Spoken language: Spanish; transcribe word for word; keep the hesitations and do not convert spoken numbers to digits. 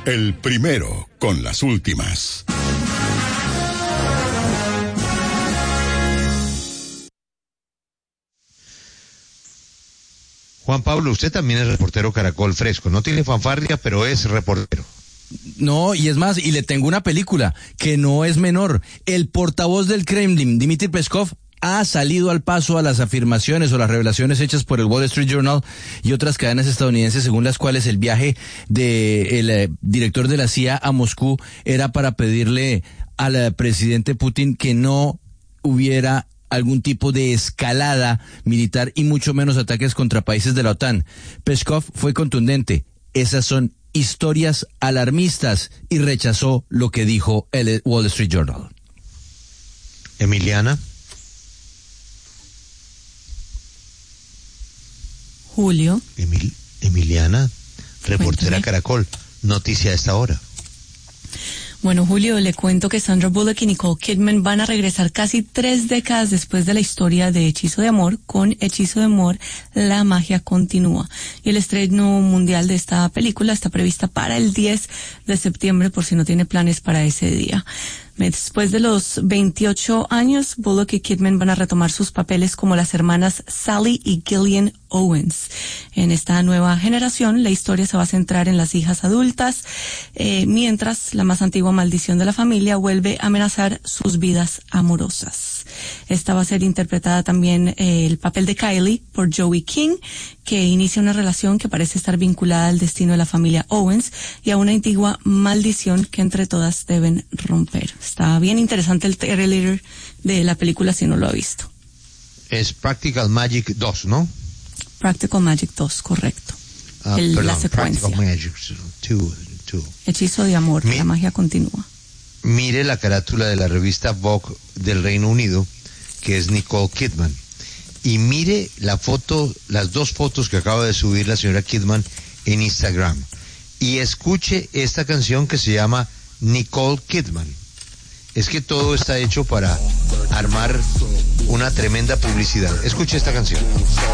El primero con las últimas. Juan Pablo, usted también es reportero Caracol Fresco. No tiene fanfarria, pero es reportero. No, y es más, y le tengo una película que no es menor. El portavoz del Kremlin, Dmitry Peskov, ha salido al paso a las afirmaciones o las revelaciones hechas por el Wall Street Journal y otras cadenas estadounidenses, según las cuales el viaje del eh, director de la C I A a Moscú era para pedirle al eh, presidente Putin que no hubiera algún tipo de escalada militar y mucho menos ataques contra países de la OTAN. Peskov fue contundente. Esas son historias alarmistas y rechazó lo que dijo el Wall Street Journal. Emiliana. Julio. Emil, Emiliana, reportera Cuéntame. Caracol. Noticia a esta hora. Bueno, Julio, le cuento que Sandra Bullock y Nicole Kidman van a regresar casi tres décadas después de la historia de Hechizo de Amor. Con Hechizo de Amor, la magia continúa. Y el estreno mundial de esta película está prevista para el diez de septiembre, por si no tiene planes para ese día. Después de los veintiocho años, Bullock y Kidman van a retomar sus papeles como las hermanas Sally y Gillian Owens. En esta nueva generación, la historia se va a centrar en las hijas adultas, eh, mientras la más antigua maldición de la familia vuelve a amenazar sus vidas amorosas. Esta va a ser interpretada también eh, el papel de Kylie por Joey King, que inicia una relación que parece estar vinculada al destino de la familia Owens y a una antigua maldición que entre todas deben romper. Está bien interesante el trailer de la película si no lo ha visto. Es Practical Magic dos, ¿no? Practical Magic dos, correcto. Ah, el, perdón, la secuencia. Practical Magic dos. Hechizo de Amor, Mi- la magia continúa. Mire la carátula de la revista Vogue del Reino Unido, que es Nicole Kidman. Y mire la foto, las dos fotos que acaba de subir la señora Kidman en Instagram. Y escuche esta canción que se llama Nicole Kidman. Es que todo está hecho para armar una tremenda publicidad. Escuche esta canción.